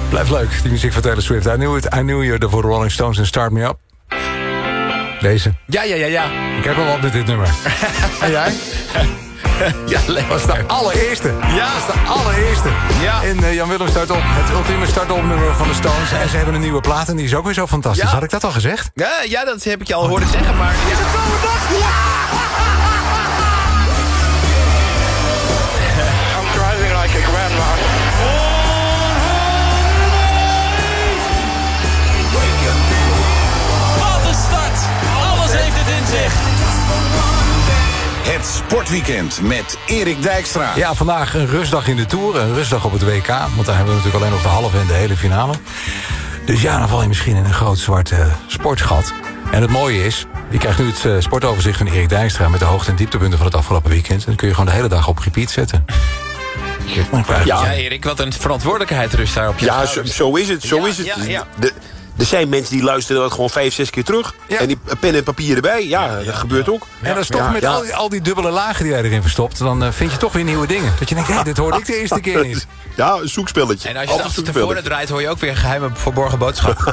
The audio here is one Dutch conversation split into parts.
Blijft leuk, die muziek van Taylor Swift. I knew you voor Rolling Stones en Start Me Up. Deze. Ja. Ik heb wel op met dit nummer. En jij? Ja, lekker. Dat was de allereerste. Ja. Dat is de allereerste. Ja. In Jan Willem start op. Het ultieme start-op nummer van de Stones. En ze hebben een nieuwe plaat en die is ook weer zo fantastisch. Ja. Had ik dat al gezegd? Ja, dat heb ik je al horen zeggen, maar... Ja. I'm driving like a grandma. Wat een start! Alles heeft het in zich. Het sportweekend met Erik Dijkstra. Ja, vandaag een rustdag in de Tour. Een rustdag op het WK. Want daar hebben we natuurlijk alleen nog de halve en de hele finale. Dus ja, dan val je misschien in een groot zwart sportgat. En het mooie is, je krijgt nu het sportoverzicht van Erik Dijkstra... met de hoogte- en dieptepunten van het afgelopen weekend. En dan kun je gewoon de hele dag op repeat zetten. Ja, Erik, wat een verantwoordelijkheid rust daar op je schouders. Zo is het. Ja. Er zijn mensen die luisteren dat gewoon 5-6 keer terug. Ja. En die pen en papier erbij. Ja, dat gebeurt ook. En dat is toch met al die dubbele lagen die jij erin verstopt... dan vind je toch weer nieuwe dingen. Dat je denkt, hé, dit hoorde ik de eerste keer niet. Ja, een zoekspelletje. En als je het tevoren draait, hoor je ook weer geheime verborgen boodschappen.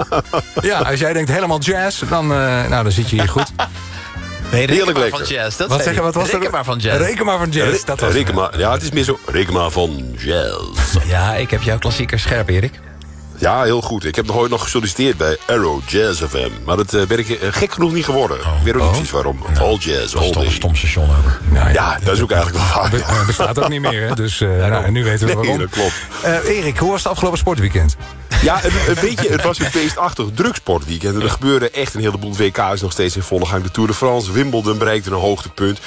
Ja, als jij denkt helemaal jazz, dan zit je hier goed. Nee, reken Heerlijk maar lekker. van jazz. Wat zeg je, wat was Reken dat? maar van jazz. Reken maar van jazz. Dat was Reken maar, ja, het is meer zo. Reken maar van jazz. Ja, ik heb jouw klassieker scherp, Erik. Ja, heel goed. Ik heb nog ooit gesolliciteerd bij Arrow Jazz FM. Maar dat ben ik gek genoeg niet geworden. Ik weet ook niet precies waarom. All jazz, all day. Stom station over. Nou, Ja, dat is ook eigenlijk wel waar. Het bestaat ook niet meer, hè? Dus nu weten we waarom. Nee, dat klopt. Erik, hoe was het afgelopen sportweekend? Ja, een beetje, het was een beestachtig drugsportweekend. En er gebeurde echt een heleboel. Het WK is nog steeds in volle gang. De Tour de France, Wimbledon bereikte een hoogtepunt.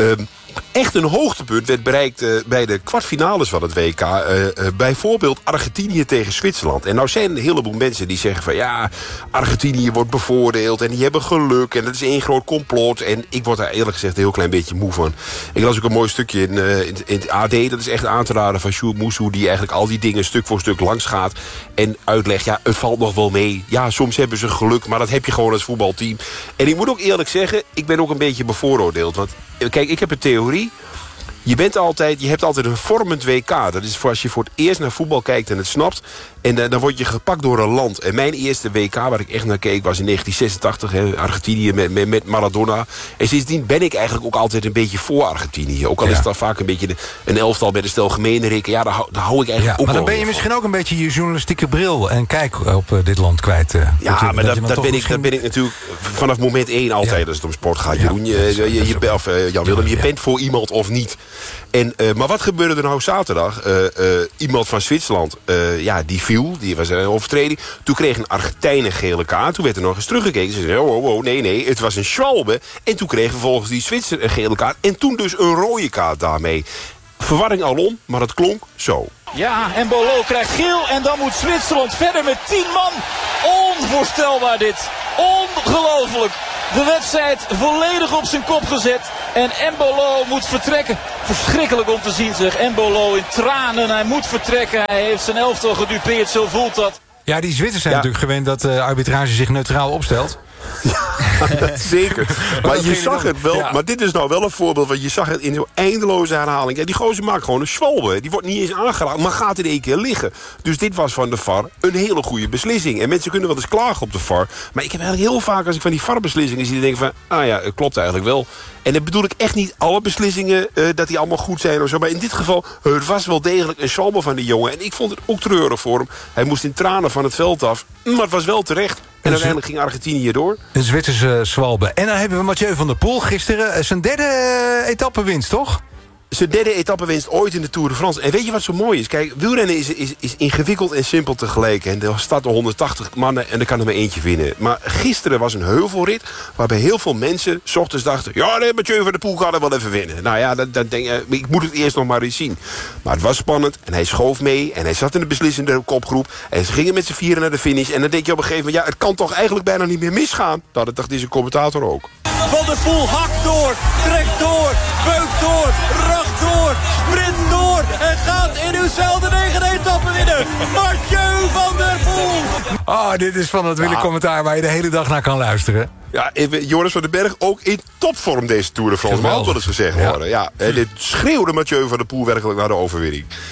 Echt een hoogtepunt werd bereikt bij de kwartfinales van het WK. Bijvoorbeeld Argentinië tegen Zwitserland. En nou zijn een heleboel mensen die zeggen van... ja, Argentinië wordt bevoordeeld en die hebben geluk... en dat is één groot complot. En ik word daar eerlijk gezegd een heel klein beetje moe van. Ik las ook een mooi stukje in het AD. Dat is echt aan te raden van Sjoerd Moeshoe... die eigenlijk al die dingen stuk voor stuk langs gaat... en uitlegt, ja, het valt nog wel mee. Ja, soms hebben ze geluk, maar dat heb je gewoon als voetbalteam. En ik moet ook eerlijk zeggen, ik ben ook een beetje bevooroordeeld. Want kijk, ik heb een theorie. Je hebt altijd een vormend WK. Dat is voor als je voor het eerst naar voetbal kijkt en het snapt. En dan word je gepakt door een land. En mijn eerste WK waar ik echt naar keek was in 1986. Argentinië met Maradona. En sindsdien ben ik eigenlijk ook altijd een beetje voor Argentinië. Ook al is het dan vaak een beetje een elftal met een stel gemeenerikken. Ja, daar hou ik eigenlijk ook maar dan ben je van. misschien ook een beetje je journalistieke bril... en kijk op dit land kwijt. Ja, maar dat ben ik natuurlijk vanaf moment 1 altijd als het om sport gaat. Jeroen, Jan Willem, je bent voor iemand of niet. Maar wat gebeurde er nou zaterdag? Iemand van Zwitserland, die viel. Die was een overtreding. Toen kreeg een Argentijn een gele kaart. Toen werd er nog eens teruggekeken. Ze zeiden, nee, het was een Schwalbe. En toen kreeg vervolgens die Zwitser een gele kaart. En toen dus een rode kaart daarmee. Verwarring alom, maar het klonk zo. Ja, en Bolo krijgt geel en dan moet Zwitserland verder met 10 man. Onvoorstelbaar dit. Ongelooflijk. De wedstrijd volledig op zijn kop gezet. En Embolo moet vertrekken. Verschrikkelijk om te zien zeg. Embolo in tranen. Hij moet vertrekken. Hij heeft zijn elftal gedupeerd. Zo voelt dat. Ja, die Zwitsers zijn natuurlijk gewend dat de arbitrage zich neutraal opstelt. Ja, zeker. Maar je zag het wel. Ja. Maar dit is nou wel een voorbeeld. Want je zag het in zo'n eindeloze herhaling. Ja, die gozer maakt gewoon een Schwalbe. Die wordt niet eens aangeraakt, maar gaat in één keer liggen. Dus dit was van de VAR een hele goede beslissing. En mensen kunnen wel eens klagen op de VAR. Maar ik heb eigenlijk heel vaak als ik van die VAR-beslissingen zie... denk ik van, het klopt eigenlijk wel. En dan bedoel ik echt niet alle beslissingen dat die allemaal goed zijn of zo. Maar in dit geval, het was wel degelijk een Schwalbe van die jongen. En ik vond het ook treurig voor hem. Hij moest in tranen van het veld af. Maar het was wel terecht. En uiteindelijk ging Argentinië door. Een Zwitserse Schwalbe. En dan hebben we Mathieu van der Poel gisteren. Zijn derde etappewinst, toch? Zijn derde etappewinst ooit in de Tour de France. En weet je wat zo mooi is? Kijk, wielrennen is ingewikkeld en simpel tegelijk. En er starten 180 mannen en er kan er maar eentje winnen. Maar gisteren was een heuvelrit waarbij heel veel mensen 's ochtends dachten... ja, nee, Mathieu van der Poel gaat er wel even winnen. Nou ja, dan denk ik moet het eerst nog maar eens zien. Maar het was spannend en hij schoof mee en hij zat in de beslissende kopgroep. En ze gingen met z'n vieren naar de finish. En dan denk je op een gegeven moment... ja, het kan toch eigenlijk bijna niet meer misgaan. Nou, dat dacht deze commentator ook. Van der Poel hakt door, trekt door, beukt door, racht door, sprint door en gaat in uw de 9e etappe winnen. Mathieu van der Poel. Dit is van het wielercommentaar waar je de hele dag naar kan luisteren. Ja, Joris van den Berg ook in topvorm deze Tour de France. Maar ook wel eens gezegd worden. Ja, en dit schreeuwde Mathieu van der Poel werkelijk naar de overwinning.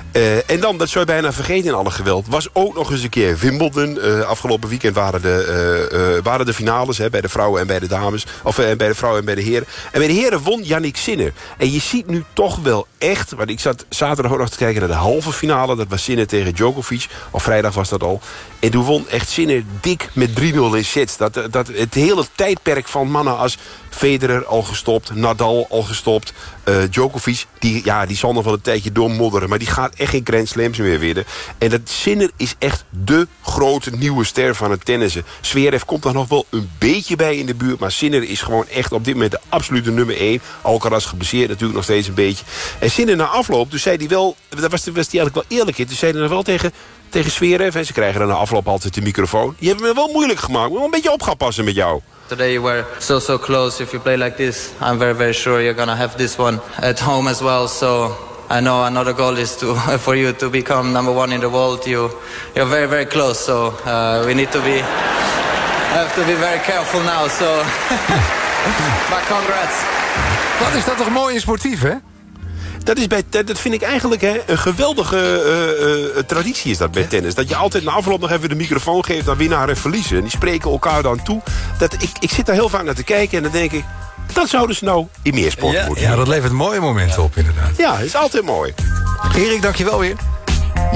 En dan, dat zou je bijna vergeten in alle geweld, was ook nog eens een keer Wimbledon. Afgelopen weekend waren de finales bij de vrouwen en bij de dames. Of bij de vrouwen en bij de heren. En bij de heren won Yannick Sinner. En je ziet nu toch wel echt, want ik zat zaterdag ook nog te kijken naar de halve finale. Dat was Sinner tegen Djokovic. Of vrijdag was dat al. En toen won echt Sinner dik met 3-0 in sets. Dat het hele tijdperk van mannen als Federer al gestopt, Nadal al gestopt, Djokovic, die zal nog wel een tijdje doormodderen, maar die gaat echt geen Grand Slams meer winnen. En dat Sinner is echt de grote nieuwe ster van het tennissen. Zverev komt er nog wel een beetje bij in de buurt, maar Sinner is gewoon echt op dit moment de absolute nummer 1. Alcaraz geblesseerd natuurlijk nog steeds een beetje. En Sinner na afloop, dus zei hij wel, daar was hij eigenlijk wel eerlijk in, dus zei hij nog wel tegen Zverev, en ze krijgen dan na afloop altijd de microfoon. Je hebt me wel moeilijk gemaakt, ik moet wel een beetje op gaan passen met jou. Today you were so close. If you play like this, I'm very sure you're gonna have this one at home as well. So I know another goal is for you to become number 1 in the world. You're very close. So we need to have to be very careful now. So, but congrats. Wat is dat toch mooi en sportief, hè? Dat vind ik eigenlijk een geweldige traditie is dat bij tennis. Dat je altijd na afloop nog even de microfoon geeft aan winnaar en verliezen. En die spreken elkaar dan toe. Ik zit daar heel vaak naar te kijken en dan denk ik, dat zouden ze nou in meer sport moeten. Ja, dat levert mooie momenten op inderdaad. Ja, is altijd mooi. Erik, dankjewel weer.